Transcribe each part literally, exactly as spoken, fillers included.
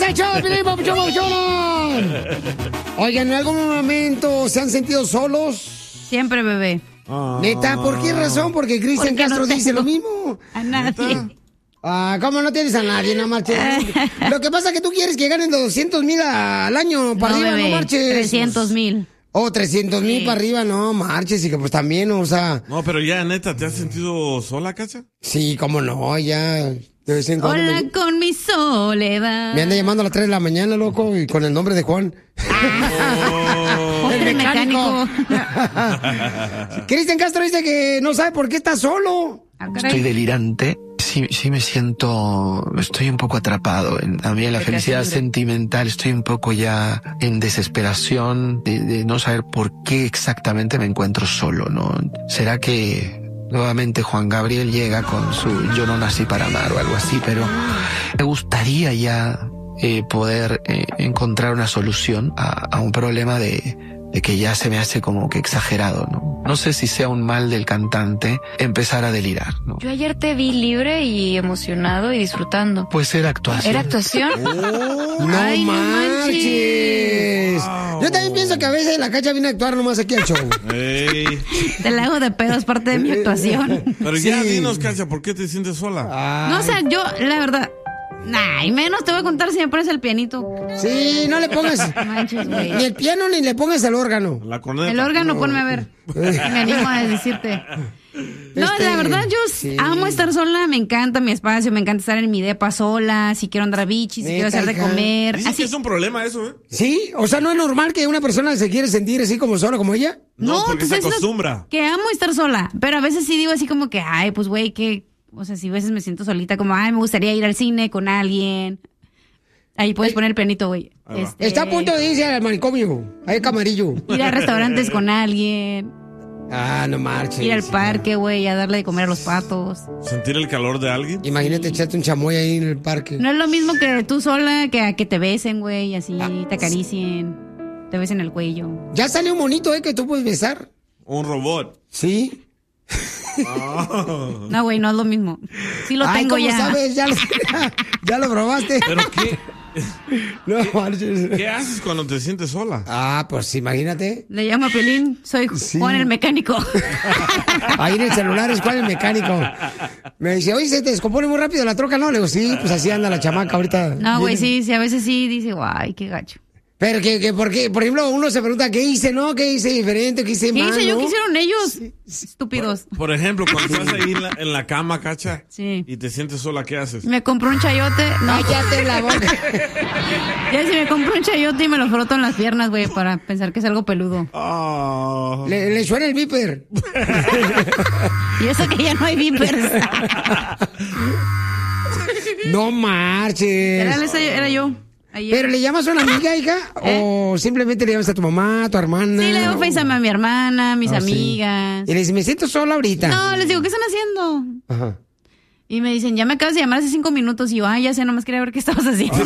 al show, Piolín, papuchón, papuchón. Oigan, ¿en algún momento se han sentido solos? Siempre, bebé. Ah. ¿Neta? ¿Por qué razón? Porque Cristian Castro no dice lo mismo. A nadie. Ah, ¿cómo no tienes a nadie? No marches. Lo que pasa es que tú quieres que ganen doscientos mil al año para no, arriba, bebé, no marches. trescientos mil. Oh, trescientos mil sí. para arriba, no marches. Y que pues también, o sea. No, pero ya, neta, ¿te has sentido sola, Cacha? Sí, cómo no, ya. De vez en cuando. Hola me... con mi soledad. Me anda llamando a las tres de la mañana, loco, y con el nombre de Juan. Oh. El, el mecánico. mecánico. Cristian Castro dice que no sabe por qué está solo. Estoy delirante. Sí, sí me siento, estoy un poco atrapado. En, a mí en la felicidad sentimental estoy un poco ya en desesperación de, de no saber por qué exactamente me encuentro solo, ¿no? ¿Será que nuevamente Juan Gabriel llega con su Yo no nací para amar o algo así? Pero me gustaría ya eh, poder eh, encontrar una solución a, a un problema de, de que ya se me hace como que exagerado, ¿no? No sé si sea un mal del cantante empezar a delirar, ¿no? Yo ayer te vi libre y emocionado y disfrutando. Pues era actuación. ¿Era actuación? Oh, no Ay, manches. Wow. Yo también pienso que a veces la Cacha viene a actuar nomás aquí al show. Ey. Te la hago de pedo, es parte de mi actuación. Pero ya Sí. dinos, Cacha, ¿por qué te sientes sola? Ay. No, o sea, yo, la verdad... Nah, y menos te voy a contar si me pones el pianito. Sí, no le pongas Manches, güey. ni el piano ni le pongas el órgano. La corneta. El órgano, ponme a ver. Me animo a decirte. No, Este, la verdad, yo sí. amo estar sola, me encanta mi espacio, me encanta estar en mi depa sola, si quiero andar a bichi, si Neta, quiero hacer de hija. comer. Dicen Así. que es un problema eso, ¿eh? Sí, o sea, no es normal que una persona se quiere sentir así como sola como ella. No, porque te se estoy diciendo acostumbra. Que amo estar sola, pero a veces sí digo así como que, ay, pues güey, que, o sea, si a veces me siento solita, como, ay, me gustaría ir al cine con alguien. Ahí puedes poner el pianito, güey. Ahí va. Este, Está a punto de irse al manicomio, ahí Camarillo. ir a restaurantes con alguien, Ah, no marches. ir al hija. parque, güey, a darle de comer a los patos. Sentir el calor de alguien. Imagínate echarte un chamoy ahí en el parque. No es lo mismo que tú sola, que a que te besen, güey, y así, Ah, te acaricien, te besen el cuello. Ya salió un monito, ¿eh? Que tú puedes besar. Un robot. Sí. Ah. No, güey, no es lo mismo. Sí lo Ay, tengo ¿cómo ya. sabes? Ya lo, ya lo probaste. ¿Pero qué, No marches. qué haces cuando te sientes sola? Ah, pues imagínate. Le llamo a Pelín, soy Sí. Juan el mecánico. Ahí en el celular es cuál el mecánico. Me dice, oye, ¿se te descompone muy rápido la troca? No, le digo, sí, pues así anda la chamaca ahorita. No, güey, Viene. sí, sí, a veces sí dice, guay, qué gacho. Pero que, que, porque, por ejemplo, uno se pregunta, ¿qué hice, no? ¿Qué hice diferente? ¿Qué hice ¿Qué mal, hice yo? no? ¿Qué hicieron ellos? Estúpidos. Por ejemplo, cuando estás ahí en la, en la cama, Cacha, Sí. y te sientes sola, ¿qué haces? Me compró un chayote. No, Cállate la boca. ya si me compro un chayote y me lo froto en las piernas, güey, para pensar que es algo peludo. Ah. Le, le suena el viper. Y eso que ya no hay vipers. No marches. Era, ese- era yo. Ayer. ¿Pero le llamas a una amiga, hija? ¿Eh? ¿O simplemente le llamas a tu mamá, a tu hermana? Sí, le hago o- FaceTime a mi hermana, a mis Ah, sí. amigas. Y le dices, me siento sola ahorita. No, les digo, ¿qué están haciendo? Ajá. Y me dicen, ya me acabas de llamar hace cinco minutos. Y yo, ah, ya sé, nomás quería ver qué estabas haciendo.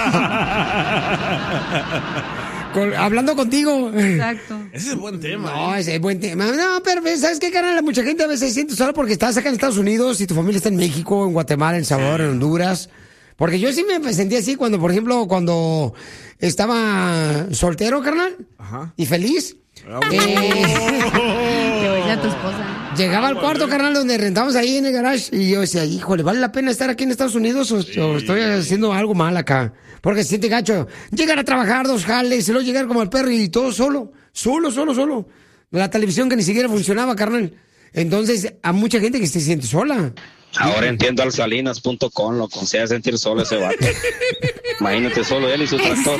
Con- hablando contigo. Exacto. Ese es buen tema. No, ¿eh? ese es buen tema. No, pero ¿sabes qué, carnal? Mucha gente a veces se siente sola porque estás acá en Estados Unidos y tu familia está en México, en Guatemala, en El Salvador, en Honduras. Porque yo sí me sentí así cuando, por ejemplo, cuando estaba soltero, carnal, Ajá. y feliz. Ah, Eh, Te voy a decir a tu esposa. llegaba al cuarto, carnal, donde rentamos ahí en el garage, y yo decía, híjole, ¿vale la pena estar aquí en Estados Unidos o, o estoy haciendo algo mal acá? Porque se siente gacho. Llegar a trabajar dos jales, y luego llegar como el perro y todo solo. Solo, solo, solo. La televisión que ni siquiera funcionaba, carnal. Entonces, a mucha gente que se siente sola. Ahora entiendo al salinas punto com, lo que se hace sentir solo ese vato. Imagínate solo él y su tractor.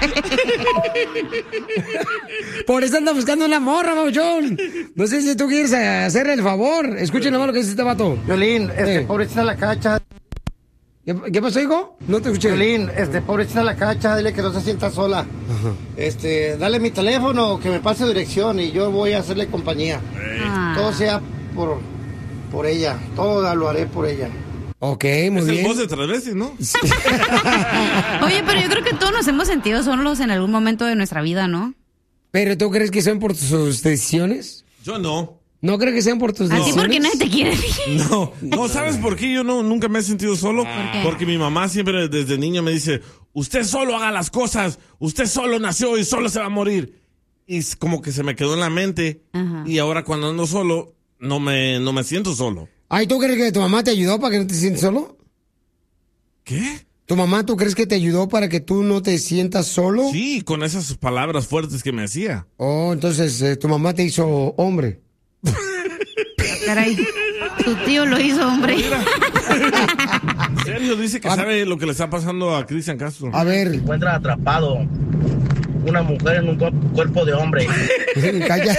Por eso anda buscando una morra, Mauchón. No sé si tú quieres eh, hacerle el favor. Escuchen nomás lo que dice este vato. Violín, este, Eh. pobrecita la cacha. ¿Qué, qué pasó, hijo? No te escuché. Violín, este, pobrecita la cacha, dile que no se sienta sola. Este, dale mi teléfono, que me pase dirección y yo voy a hacerle compañía. Ah. Todo sea por, por ella, todo lo haré por ella. Ok, muy Es el bien. voz de tres veces, ¿no? Oye, pero yo creo que todos nos hemos sentido solos en algún momento de nuestra vida, ¿no? ¿Pero tú crees que son por sus decisiones? Yo no. ¿No creo que sean por tus decisiones? Así porque nadie te quiere. No, no, ¿sabes por qué yo no, nunca me he sentido solo? ¿Por qué? Porque mi mamá siempre desde niño me dice, usted solo haga las cosas, usted solo nació y solo se va a morir. Y es como que se me quedó en la mente. Ajá. Y ahora cuando ando solo, no me, no me siento solo. Ay, ¿tú crees que tu mamá te ayudó para que no te sientas solo? ¿Qué? ¿Tu mamá, tú crees que te ayudó para que tú no te sientas solo? Sí, con esas palabras fuertes que me hacía. Oh, entonces eh, tu mamá te hizo hombre. Caray, tu tío lo hizo hombre. En serio, dice que a sabe ver. Lo que le está pasando a Cristian Castro. A ver. Se encuentra atrapado una mujer en un cu- cuerpo de hombre. Calla.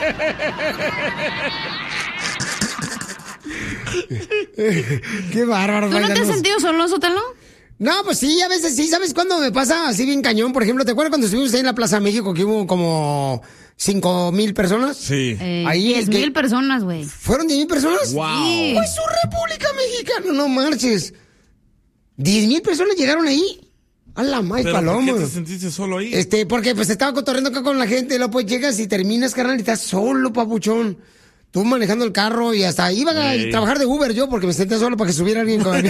Qué bárbaro. ¿Tú no te has sentido solo, Sotelo? No, pues sí, a veces sí. ¿Sabes cuándo me pasa así bien cañón? Por ejemplo, ¿te acuerdas cuando estuvimos ahí en la Plaza México que hubo como cinco mil personas? Sí. Eh, Ahí diez que- mil personas, güey. ¿Fueron diez mil personas? Wow. Sí. ¡Pues su República Mexicana! No marches. ¿diez mil personas llegaron ahí? A la maíz ¿Pero paloma. por qué te sentiste solo ahí? Este, porque pues estaba cotorreando acá con la gente, y luego pues llegas y terminas, carnal, y estás solo, papuchón. Tú manejando el carro y hasta iba a Ey. trabajar de Uber yo porque me senté solo para que subiera alguien conmigo.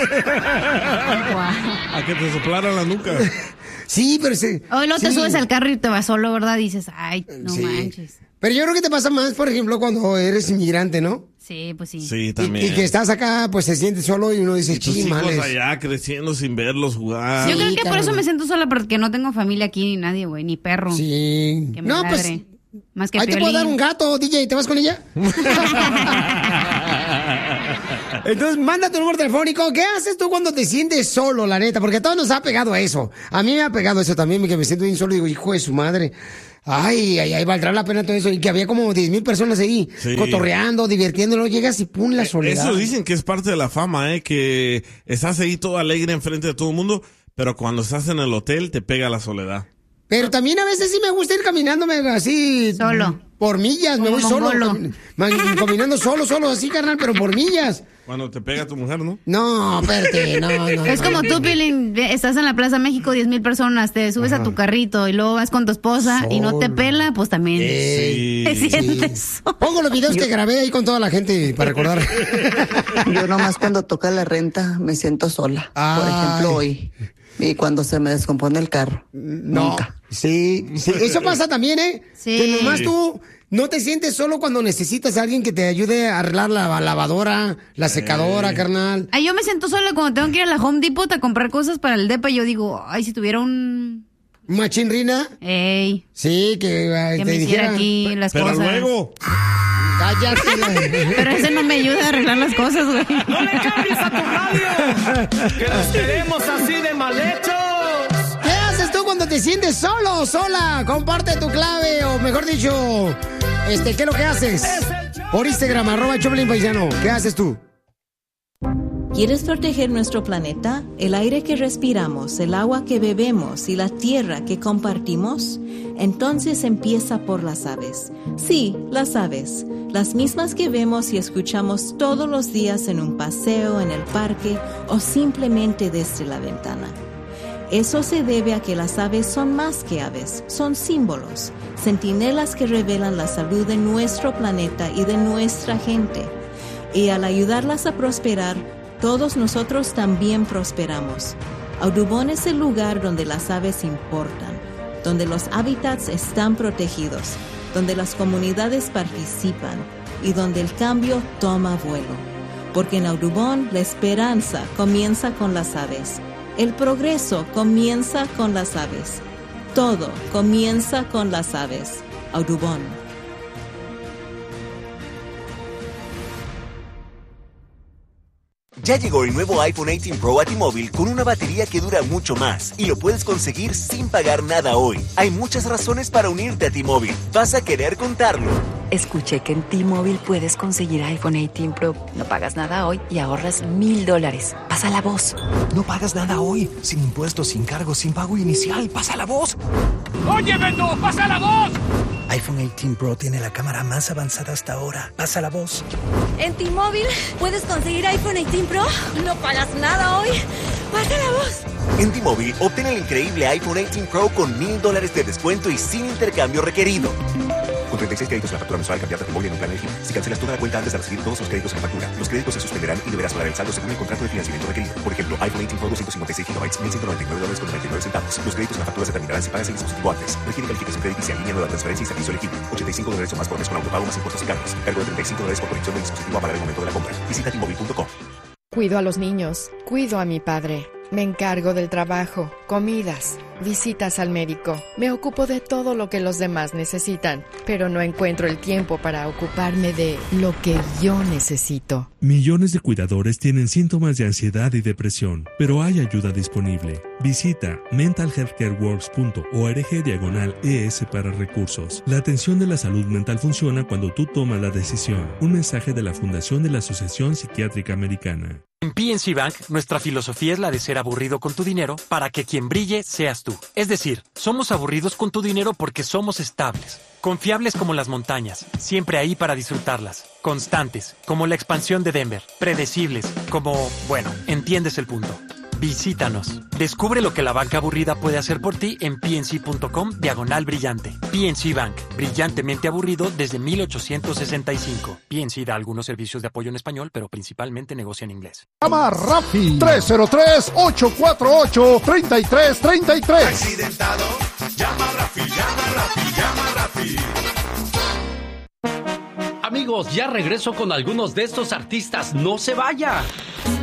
A que te soplara la nuca. Sí, pero sí. Hoy luego te sí. subes al carro y te vas solo, ¿verdad? Dices, ay, no Sí. manches. Pero yo creo que te pasa más, por ejemplo, cuando eres inmigrante, ¿no? Sí, pues sí. Sí, Y, también. y que estás acá, pues se siente solo y uno dice, Y tus hijos chimales. allá creciendo sin verlos jugar. Yo creo Sí, que por cabrón. eso me siento sola, porque no tengo familia aquí ni nadie, güey, ni perro. Sí. Que me No, pues, ladre. Más que ahí te puedo Piolín. dar un gato, D J, ¿te vas con ella? Entonces, manda tu número telefónico. ¿Qué haces tú cuando te sientes solo, la neta? Porque a todos nos ha pegado eso. A mí me ha pegado eso también, que me siento bien solo y digo, hijo de su madre. Ay, ay, ay, valdrá la pena todo eso. Y que había como diez mil personas ahí, Sí. cotorreando, divirtiéndolo. Llegas y pum, la soledad. Eso dicen que es parte de la fama, ¿eh? Que estás ahí todo alegre enfrente de todo el mundo, pero cuando estás en el hotel te pega la soledad. Pero también a veces sí me gusta ir caminándome así. Solo. Por millas, me Como voy solo. mongolo. cam- man- caminando solo, solo, así, carnal, pero por millas. Cuando te pega tu mujer, ¿no? No, espérate, no, no. Es como tú, Piolín, ve- estás en la Plaza México, diez mil personas, te subes a tu carrito y luego vas con tu esposa y no te Solo. pela, pues también Sí. te Sí. sientes solo. Pongo los videos que grabé ahí con toda la gente para recordar. Yo nomás cuando toca la renta me siento sola. Por Ay. ejemplo, hoy. Y cuando se me descompone el carro. No, Nunca. sí, sí, eso pasa también, ¿eh? Sí. Que nomás tú no te sientes solo cuando necesitas a alguien que te ayude a arreglar la lavadora, la secadora, carnal. Ay, yo me siento sola cuando tengo que ir a la Home Depot a comprar cosas para el depa y yo digo, ay, si tuviera un... Machín Rina, Ey, sí, que, ay, que te me hiciera dijera. aquí las Pero cosas. luego, Cállate. la- Pero ese no me ayuda a arreglar las cosas, güey. ¡No le cambies a tu radio! ¡Que nos queremos así de mal hechos! ¿Qué haces tú cuando te sientes solo o sola? Comparte tu clave, o mejor dicho, este, ¿qué es lo que haces? Por Instagram, arroba Choplin Paisano. ¿Qué haces tú? ¿Quieres proteger nuestro planeta, el aire que respiramos, el agua que bebemos y la tierra que compartimos? Entonces empieza por las aves. Sí, las aves, las mismas que vemos y escuchamos todos los días en un paseo, en el parque o simplemente desde la ventana. Eso se debe a que las aves son más que aves, son símbolos, centinelas que revelan la salud de nuestro planeta y de nuestra gente. Y al ayudarlas a prosperar, todos nosotros también prosperamos. Audubon es el lugar donde las aves importan, donde los hábitats están protegidos, donde las comunidades participan y donde el cambio toma vuelo. Porque en Audubon la esperanza comienza con las aves. El progreso comienza con las aves. Todo comienza con las aves. Audubon. Ya llegó el nuevo iPhone dieciocho Pro a T-Mobile con una batería que dura mucho más y lo puedes conseguir sin pagar nada hoy. Hay muchas razones para unirte a T-Mobile. Vas a querer contarlo. Escuché que en T-Mobile puedes conseguir iPhone dieciocho Pro. No pagas nada hoy y ahorras mil dólares. Pasa la voz. No pagas nada hoy. Sin impuestos, sin cargos, sin pago inicial. Pasa la voz. ¡Oye, Beto! ¡Pasa la voz! iPhone dieciocho Pro tiene la cámara más avanzada hasta ahora. Pasa la voz. En T-Mobile puedes conseguir iPhone dieciocho Pro. No pagas nada hoy. Pasa la voz. En T-Mobile, obtén el increíble iPhone dieciocho Pro con mil dólares de descuento y sin intercambio requerido. Con treinta y seis créditos en la factura mensual, cambiarte a tu móvil en un plan elegible. Si cancelas toda la cuenta antes de recibir todos los créditos en la factura, los créditos se suspenderán y deberás pagar el saldo según el contrato de financiamiento requerido. Por ejemplo, iPhone dieciocho Pro doscientos cincuenta y seis gigabytes, mil ciento noventa y nueve dólares con noventa y nueve centavos. Los créditos en la factura se terminarán si pagas el dispositivo antes. Requiere calificación crediticia, línea nueva, transferencia y servicio elegible. ochenta y cinco dólares o más por mes con autopago más impuestos y cargos. Cargo de treinta y cinco dólares por conexión del dispositivo a pagar el momento de la compra. Visita T Mobile punto com. Cuido a los niños, cuido a mi padre. Me encargo del trabajo, comidas, visitas al médico. Me ocupo de todo lo que los demás necesitan, pero no encuentro el tiempo para ocuparme de lo que yo necesito. Millones de cuidadores tienen síntomas de ansiedad y depresión, pero hay ayuda disponible. Visita mental health care works punto org diagonal E S para recursos. La atención de la salud mental funciona cuando tú tomas la decisión. Un mensaje de la Fundación de la Asociación Psiquiátrica Americana. En P N C Bank, nuestra filosofía es la de ser aburrido con tu dinero para que quien brille seas tú. Es decir, somos aburridos con tu dinero porque somos estables, confiables como las montañas, siempre ahí para disfrutarlas, constantes, como la expansión de Denver, predecibles, como, bueno, entiendes el punto. Visítanos. Descubre lo que la banca aburrida puede hacer por ti en pnc.com diagonal brillante. P N C Bank, brillantemente aburrido desde mil ochocientos sesenta y cinco. P N C da algunos servicios de apoyo en español, pero principalmente negocia en inglés. Llama a Rafi tres cero tres, ocho cuatro ocho, tres tres tres tres. Accidentado, llama a Rafi, llama a Rafi, llama a Rafi. Amigos, ya regreso con algunos de estos artistas. ¡No se vaya!